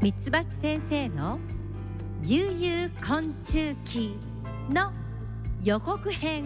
ミツバチ先生の悠々昆虫記の予告編。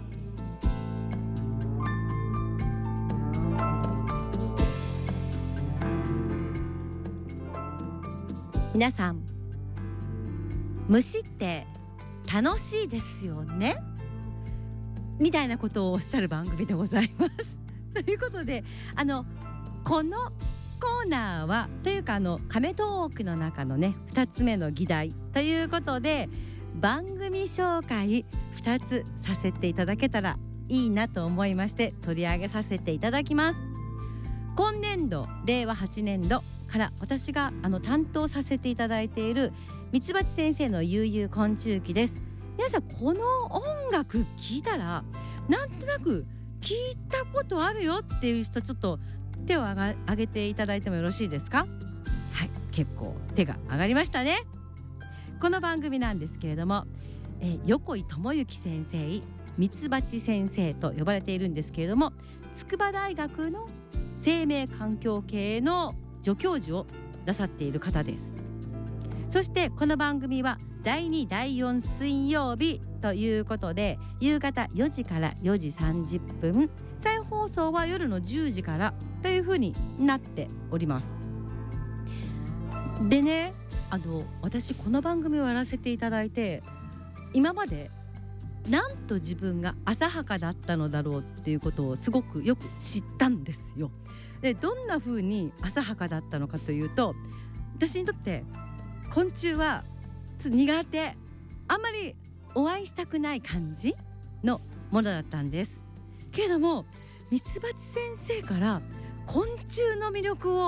皆さん、虫って楽しいですよねみたいなことをおっしゃる番組でございますということで、このコーナーはというかカメトークの中のね2つ目の議題ということで、番組紹介2つさせていただけたらいいなと思いまして取り上げさせていただきます。今年度令和8年度から私が担当させていただいているミツバチ先生の悠々昆虫記です。皆さん、この音楽聞いたらなんとなく聞いたことあるよっていう人、ちょっと手を挙げていただいてもよろしいですか？はい、結構手が上がりましたね。この番組なんですけれども、横井智之先生、ミツバチ先生と呼ばれているんですけれども、筑波大学の生命環境系の助教授をなさっている方です。そしてこの番組は第2第4水曜日ということで、夕方4時から4時30分、再放送は夜の10時からというふうになっております。でね、私この番組をやらせていただいて、今までなんと自分が浅はかだったのだろうっていうことをすごくよく知ったんですよ。で、どんな風に浅はかだったのかというと、私にとって昆虫はちょっと苦手、あんまりお会いしたくない感じのものだったんですけれども、ミツバチ先生から昆虫の魅力を